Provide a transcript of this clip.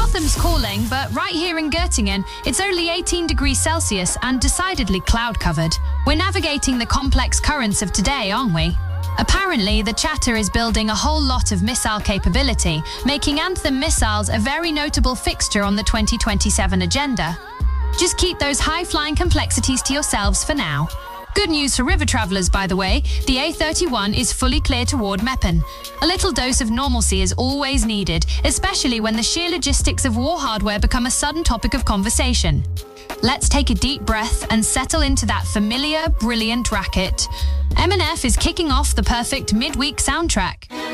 Gotham's calling, but right here in Göttingen, it's only 18 degrees Celsius and decidedly cloud-covered. We're navigating the complex currents of today, aren't we? Apparently, the chatter is building a whole lot of missile capability, making Anthem missiles a very notable fixture on the 2027 agenda. Just keep those high-flying complexities to yourselves for now. Good news for river travelers, by the way. The A31 is fully clear toward Meppen. A little dose of normalcy is always needed, especially when the sheer logistics of war hardware become a sudden topic of conversation. Let's take a deep breath and settle into that familiar, brilliant racket. M&F is kicking off the perfect midweek soundtrack.